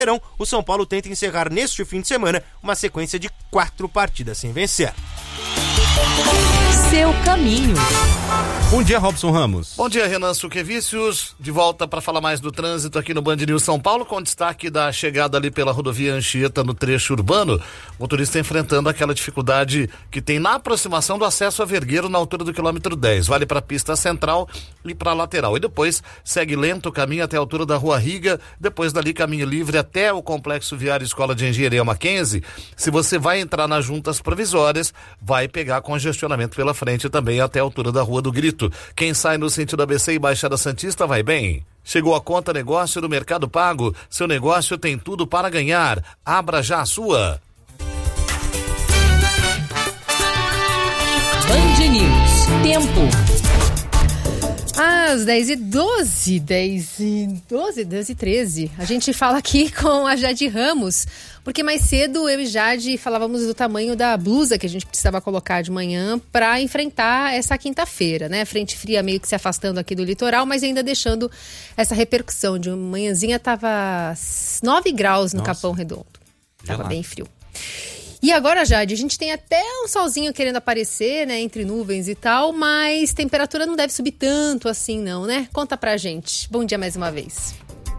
o São Paulo tenta encerrar neste fim de semana uma sequência de 4 partidas sem vencer. Seu caminho. Bom dia, Robson Ramos. Bom dia, Renan Suquevicius. De volta para falar mais do trânsito aqui no Band News São Paulo, com destaque da chegada ali pela rodovia Anchieta no trecho urbano. O motorista enfrentando aquela dificuldade que tem na aproximação do acesso a Vergueiro na altura do quilômetro 10. Vale para a pista central e para a lateral. E depois segue lento o caminho até a altura da Rua Riga. Depois dali caminho livre até o Complexo Viário Escola de Engenharia Mackenzie. Se você vai entrar nas juntas provisórias, vai pegar congestionamento pela frente também até a altura da Rua do Grito. Quem sai no sentido ABC e Baixada Santista vai bem. Chegou a conta negócio do Mercado Pago. Seu negócio tem tudo para ganhar. Abra já a sua. Band News. Tempo. Às 10h13, a gente fala aqui com a Jade Ramos, porque mais cedo eu e Jade falávamos do tamanho da blusa que a gente precisava colocar de manhã para enfrentar essa quinta-feira, né? Frente fria meio que se afastando aqui do litoral, mas ainda deixando essa repercussão. De manhãzinha tava 9 graus no Capão Redondo. Tava bem frio. E agora, Jade, a gente tem até um solzinho querendo aparecer, né, entre nuvens e tal, mas temperatura não deve subir tanto assim não, né? Conta pra gente. Bom dia mais uma vez.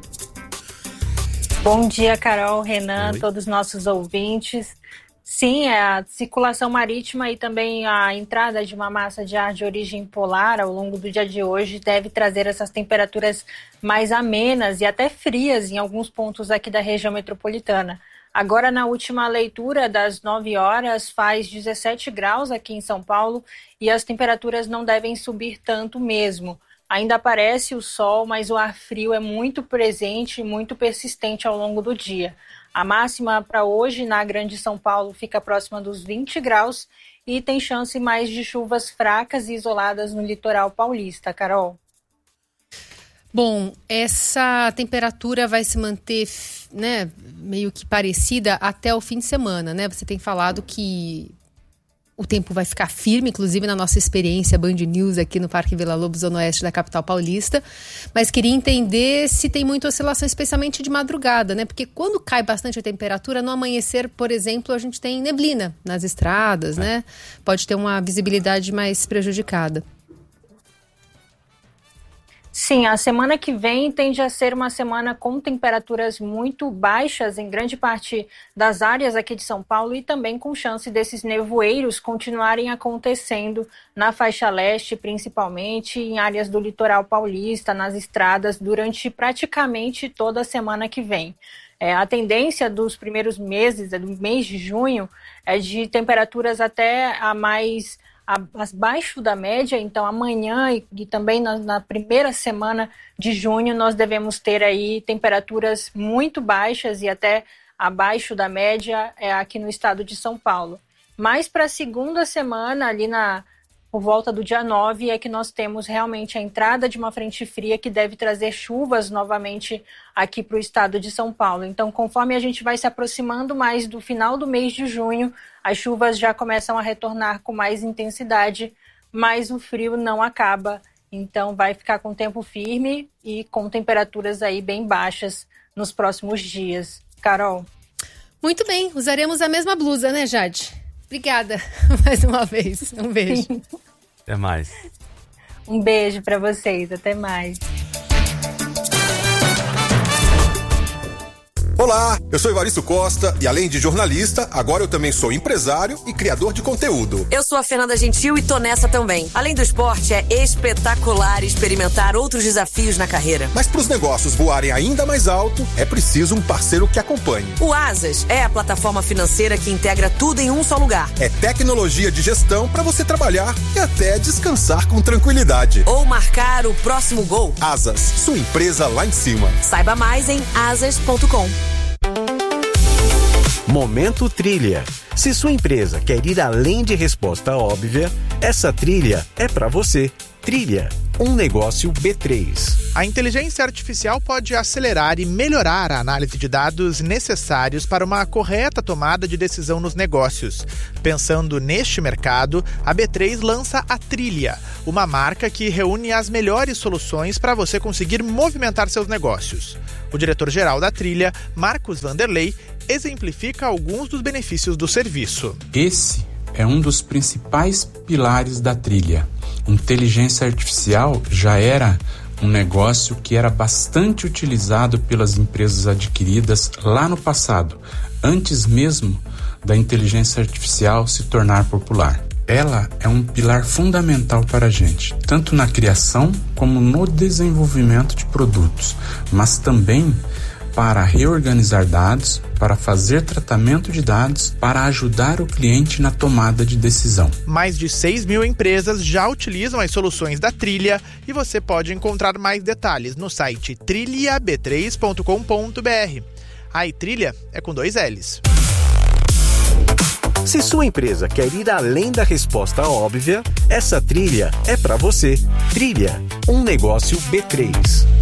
Bom dia, Carol, Renan, todos os nossos ouvintes. Sim, a circulação marítima e também a entrada de uma massa de ar de origem polar ao longo do dia de hoje deve trazer essas temperaturas mais amenas e até frias em alguns pontos aqui da região metropolitana. Agora, na última leitura das 9 horas, faz 17 graus aqui em São Paulo e as temperaturas não devem subir tanto mesmo. Ainda aparece o sol, mas o ar frio é muito presente e muito persistente ao longo do dia. A máxima para hoje na Grande São Paulo fica próxima dos 20 graus e tem chance mais de chuvas fracas e isoladas no litoral paulista, Carol. Bom, essa temperatura vai se manter, né, meio que parecida até o fim de semana, né? Você tem falado que o tempo vai ficar firme, inclusive na nossa experiência Band News aqui no Parque Vila Lobos, Zona Oeste da capital paulista. Mas queria entender se tem muita oscilação, especialmente de madrugada, né? Porque quando cai bastante a temperatura, no amanhecer, por exemplo, a gente tem neblina nas estradas, né? Pode ter uma visibilidade mais prejudicada. Sim, a semana que vem tende a ser uma semana com temperaturas muito baixas em grande parte das áreas aqui de São Paulo e também com chance desses nevoeiros continuarem acontecendo na faixa leste, principalmente em áreas do litoral paulista, nas estradas, durante praticamente toda a semana que vem. A tendência dos primeiros meses, do mês de junho, é de temperaturas até abaixo da média, então amanhã e também na primeira semana de junho nós devemos ter aí temperaturas muito baixas e até abaixo da média aqui no estado de São Paulo. Mas para a segunda semana, ali por volta do dia 9, é que nós temos realmente a entrada de uma frente fria que deve trazer chuvas novamente aqui para o estado de São Paulo. Então, conforme a gente vai se aproximando mais do final do mês de junho, as chuvas já começam a retornar com mais intensidade, mas o frio não acaba. Então, vai ficar com tempo firme e com temperaturas aí bem baixas nos próximos dias. Carol? Muito bem, usaremos a mesma blusa, né, Jade? Obrigada mais uma vez. Um beijo. Até mais. Um beijo para vocês. Até mais. Olá, eu sou Evaristo Costa e além de jornalista, agora eu também sou empresário e criador de conteúdo. Eu sou a Fernanda Gentil e tô nessa também. Além do esporte, é espetacular experimentar outros desafios na carreira. Mas para os negócios voarem ainda mais alto, é preciso um parceiro que acompanhe. O Asas é a plataforma financeira que integra tudo em um só lugar. É tecnologia de gestão para você trabalhar e até descansar com tranquilidade. Ou marcar o próximo gol. Asas, sua empresa lá em cima. Saiba mais em asas.com. Momento Trilha. Se sua empresa quer ir além de resposta óbvia, essa trilha é para você. Trilha. um negócio B3. A inteligência artificial pode acelerar e melhorar a análise de dados necessários para uma correta tomada de decisão nos negócios. Pensando neste mercado, a B3 lança a Trilha, uma marca que reúne as melhores soluções para você conseguir movimentar seus negócios. O diretor-geral da Trilha, Marcos Vanderlei, exemplifica alguns dos benefícios do serviço. Esse é um dos principais pilares da Trilha. Inteligência artificial já era um negócio que era bastante utilizado pelas empresas adquiridas lá no passado, antes mesmo da inteligência artificial se tornar popular. Ela é um pilar fundamental para a gente, tanto na criação como no desenvolvimento de produtos, mas também para reorganizar dados, para fazer tratamento de dados, para ajudar o cliente na tomada de decisão. Mais de 6 mil empresas já utilizam as soluções da Trilha e você pode encontrar mais detalhes no site trilhab3.com.br. A Trilha é com 2 L's. Se sua empresa quer ir além da resposta óbvia, essa trilha é para você. Trilha, um negócio B3.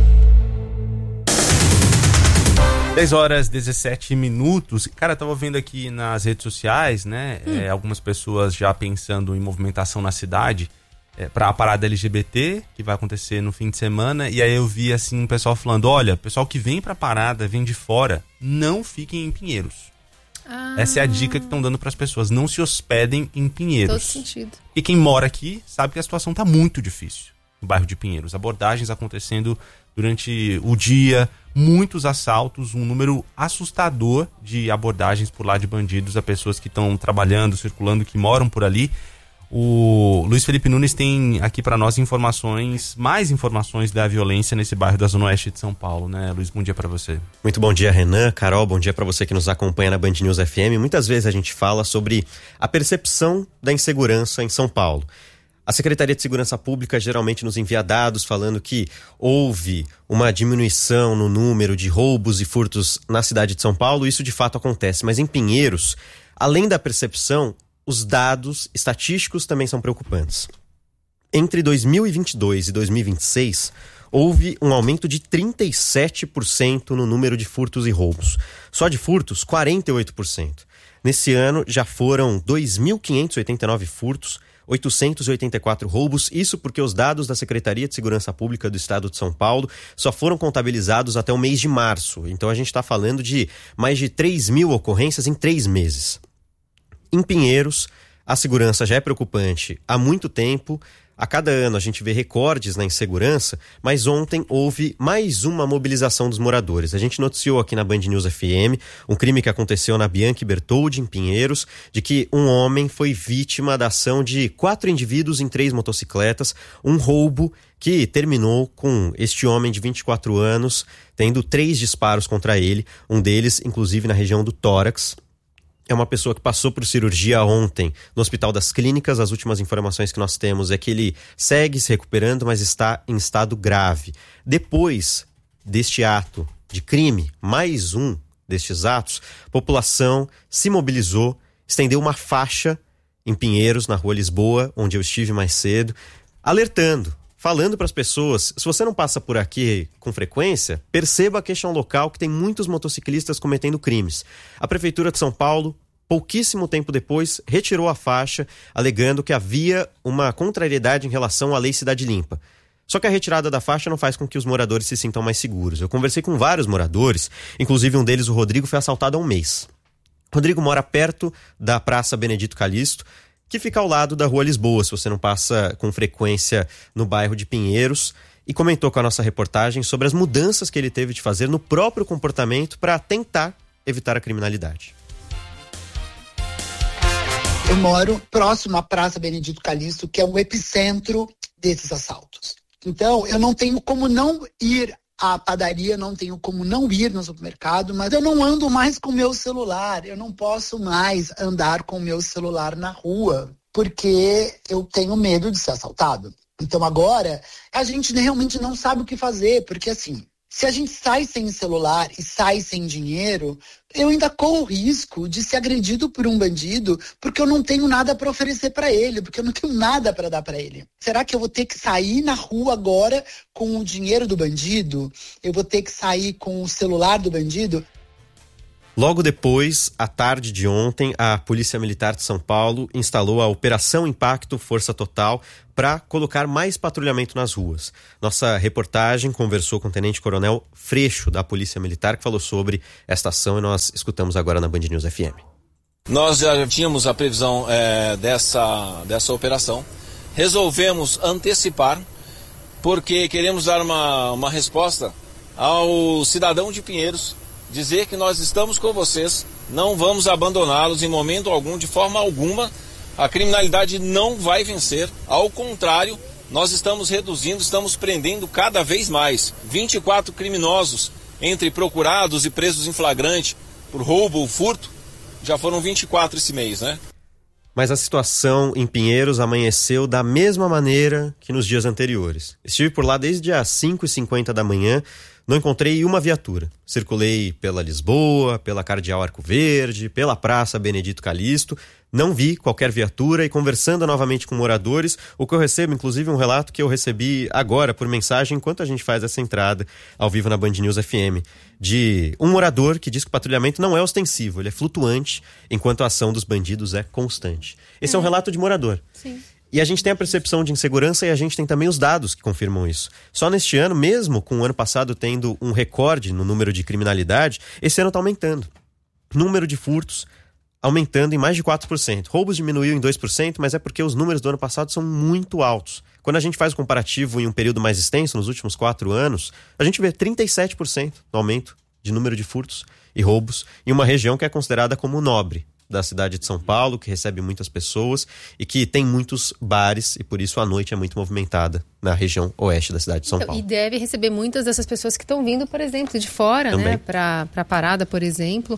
10h17. Cara, eu tava vendo aqui nas redes sociais, né? Algumas pessoas já pensando em movimentação na cidade para a parada LGBT, que vai acontecer no fim de semana. E aí eu vi, assim, um pessoal falando, olha, pessoal que vem pra parada, vem de fora, não fiquem em Pinheiros. Essa é a dica que estão dando para as pessoas. Não se hospedem em Pinheiros. Todo sentido. E quem mora aqui sabe que a situação tá muito difícil no bairro de Pinheiros. Abordagens acontecendo durante o dia, muitos assaltos, um número assustador de abordagens por lá de bandidos a pessoas que estão trabalhando, circulando, que moram por ali. O Luiz Felipe Nunes tem aqui para nós mais informações da violência nesse bairro da Zona Oeste de São Paulo, né, Luiz? Bom dia para você. Muito bom dia, Renan, Carol, bom dia para você que nos acompanha na Band News FM. Muitas vezes a gente fala sobre a percepção da insegurança em São Paulo. A Secretaria de Segurança Pública geralmente nos envia dados falando que houve uma diminuição no número de roubos e furtos na cidade de São Paulo. Isso de fato acontece, mas em Pinheiros, além da percepção, os dados estatísticos também são preocupantes. Entre 2022 e 2026, houve um aumento de 37% no número de furtos e roubos. Só de furtos, 48%. Nesse ano, já foram 2.589 furtos, 884 roubos, isso porque os dados da Secretaria de Segurança Pública do Estado de São Paulo só foram contabilizados até o mês de março. Então a gente está falando de mais de 3.000 ocorrências em 3 meses. Em Pinheiros, a segurança já é preocupante há muito tempo. A cada ano a gente vê recordes na insegurança, mas ontem houve mais uma mobilização dos moradores. A gente noticiou aqui na Band News FM um crime que aconteceu na Bianchi Bertoldi, em Pinheiros, de que um homem foi vítima da ação de 4 indivíduos em 3 motocicletas, um roubo que terminou com este homem de 24 anos tendo 3 disparos contra ele, um deles inclusive na região do tórax. É uma pessoa que passou por cirurgia ontem no Hospital das Clínicas. As últimas informações que nós temos é que ele segue se recuperando, mas está em estado grave. Depois deste ato de crime, mais um destes atos, a população se mobilizou, estendeu uma faixa em Pinheiros, na Rua Lisboa, onde eu estive mais cedo, alertando, falando para as pessoas, se você não passa por aqui com frequência, perceba que este é um local que tem muitos motociclistas cometendo crimes. A Prefeitura de São Paulo, pouquíssimo tempo depois, retirou a faixa, alegando que havia uma contrariedade em relação à Lei Cidade Limpa. Só que a retirada da faixa não faz com que os moradores se sintam mais seguros. Eu conversei com vários moradores, inclusive um deles, o Rodrigo, foi assaltado há um mês. O Rodrigo mora perto da Praça Benedito Calixto, que fica ao lado da Rua Lisboa, se você não passa com frequência no bairro de Pinheiros, e comentou com a nossa reportagem sobre as mudanças que ele teve de fazer no próprio comportamento para tentar evitar a criminalidade. Eu moro próximo à Praça Benedito Calixto, que é o epicentro desses assaltos. Então, eu não tenho como não ir à padaria, não tenho como não ir no supermercado, mas eu não ando mais com o meu celular, eu não posso mais andar com o meu celular na rua, porque eu tenho medo de ser assaltado. Então agora, a gente realmente não sabe o que fazer, porque assim, Se a gente sai sem celular e sai sem dinheiro, eu ainda corro o risco de ser agredido por um bandido porque eu não tenho nada para oferecer para ele, porque eu não tenho nada para dar para ele. Será que eu vou ter que sair na rua agora com o dinheiro do bandido? Eu vou ter que sair com o celular do bandido? Logo depois, à tarde de ontem, a Polícia Militar de São Paulo instalou a Operação Impacto Força Total para colocar mais patrulhamento nas ruas. Nossa reportagem conversou com o Tenente Coronel Freixo, da Polícia Militar, que falou sobre esta ação e nós escutamos agora na Band News FM. Nós já tínhamos a previsão dessa operação. Resolvemos antecipar porque queremos dar uma resposta ao cidadão de Pinheiros, dizer que nós estamos com vocês, não vamos abandoná-los em momento algum, de forma alguma. A criminalidade não vai vencer, ao contrário, nós estamos reduzindo, estamos prendendo cada vez mais. 24 criminosos, entre procurados e presos em flagrante por roubo ou furto, já foram 24 esse mês, né? Mas a situação em Pinheiros amanheceu da mesma maneira que nos dias anteriores. Estive por lá desde as 5h50 da manhã, não encontrei uma viatura. Circulei pela Lisboa, pela Cardeal Arco Verde, pela Praça Benedito Calixto. Não vi qualquer viatura e conversando novamente com moradores, o que eu recebo, inclusive um relato que eu recebi agora por mensagem enquanto a gente faz essa entrada ao vivo na Band News FM, de um morador que diz que o patrulhamento não é ostensivo, ele é flutuante, enquanto a ação dos bandidos é constante. Esse é um relato de morador. Sim. E a gente tem a percepção de insegurança e a gente tem também os dados que confirmam isso. Só neste ano, mesmo com o ano passado tendo um recorde no número de criminalidade, esse ano está aumentando. Número de furtos aumentando em mais de 4%. Roubos diminuiu em 2%, mas é porque os números do ano passado são muito altos. Quando a gente faz o comparativo em um período mais extenso, nos últimos 4 anos, a gente vê 37% no aumento de número de furtos e roubos em uma região que é considerada como nobre da cidade de São Paulo, que recebe muitas pessoas e que tem muitos bares e por isso a noite é muito movimentada na região oeste da cidade de São Paulo. E deve receber muitas dessas pessoas que estão vindo, por exemplo, de fora, também, né, para a parada, por exemplo.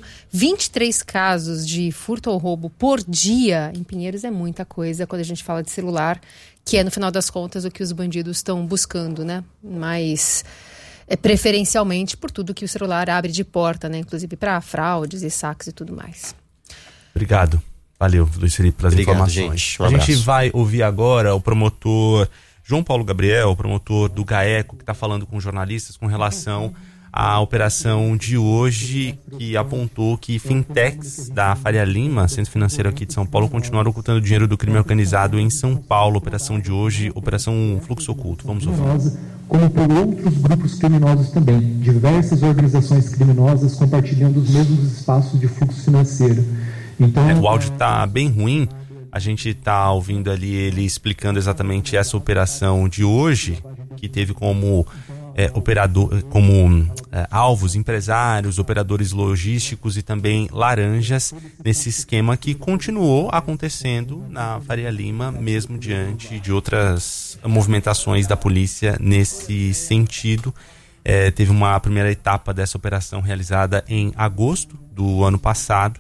23 casos de furto ou roubo por dia em Pinheiros é muita coisa quando a gente fala de celular, que é no final das contas o que os bandidos estão buscando, né? Mas preferencialmente por tudo que o celular abre de porta, né, inclusive para fraudes e saques e tudo mais. Obrigado. Valeu, Luiz Felipe, pelas informações. Gente. A gente vai ouvir agora o promotor João Paulo Gabriel, o promotor do GAECO, que está falando com jornalistas com relação à operação de hoje, que apontou que fintechs da Faria Lima, centro financeiro aqui de São Paulo, continuaram ocultando dinheiro do crime organizado em São Paulo. Operação de hoje, Operação Fluxo Oculto. Vamos ouvir. Como por outros grupos criminosos também. Diversas organizações criminosas compartilhando os mesmos espaços de fluxo financeiro. Então, o áudio está bem ruim, a gente está ouvindo ali ele explicando exatamente essa operação de hoje, que teve como alvos empresários, operadores logísticos e também laranjas, nesse esquema que continuou acontecendo na Faria Lima, mesmo diante de outras movimentações da polícia nesse sentido. Teve uma primeira etapa dessa operação realizada em agosto do ano passado,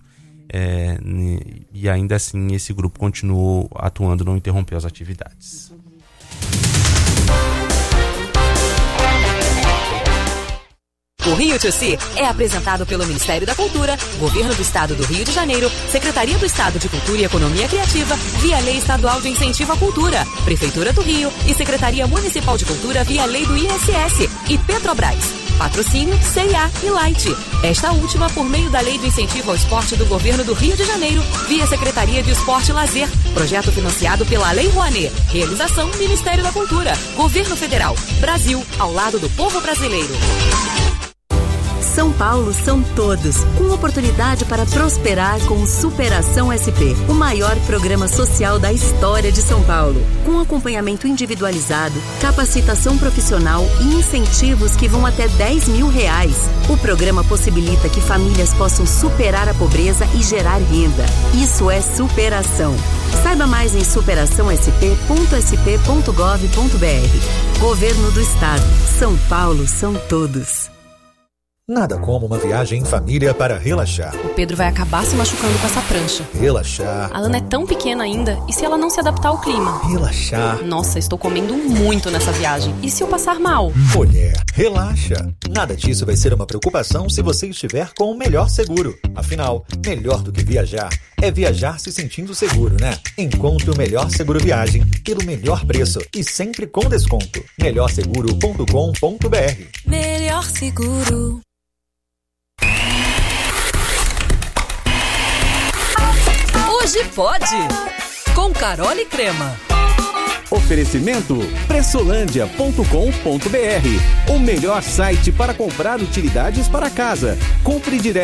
e ainda assim esse grupo continuou atuando, não interrompeu as atividades. O Rio to See é apresentado pelo Ministério da Cultura, Governo do Estado do Rio de Janeiro, Secretaria do Estado de Cultura e Economia Criativa, via Lei Estadual de Incentivo à Cultura, Prefeitura do Rio e Secretaria Municipal de Cultura via Lei do ISS e Petrobras. Patrocínio CIA e Light. Esta última por meio da Lei de Incentivo ao Esporte do Governo do Rio de Janeiro, via Secretaria de Esporte e Lazer. Projeto financiado pela Lei Rouanet. Realização Ministério da Cultura. Governo Federal. Brasil, ao lado do povo brasileiro. São Paulo são todos, com oportunidade para prosperar com o Superação SP, o maior programa social da história de São Paulo. Com acompanhamento individualizado, capacitação profissional e incentivos que vão até R$10 mil. O programa possibilita que famílias possam superar a pobreza e gerar renda. Isso é superação. Saiba mais em superaçãosp.sp.gov.br. Governo do Estado. São Paulo são todos. Nada como uma viagem em família para relaxar. O Pedro vai acabar se machucando com essa prancha. Relaxar. A Ana é tão pequena ainda, e se ela não se adaptar ao clima? Relaxar. Nossa, estou comendo muito nessa viagem. E se eu passar mal? Mulher, relaxa. Nada disso vai ser uma preocupação se você estiver com o melhor seguro. Afinal, melhor do que viajar é viajar se sentindo seguro, né? Encontre o melhor seguro viagem pelo melhor preço e sempre com desconto. melhorseguro.com.br. Melhor seguro. Hoje pode, com Carol e Crema. Oferecimento pressolândia.com.br, o melhor site para comprar utilidades para casa. Compre direto.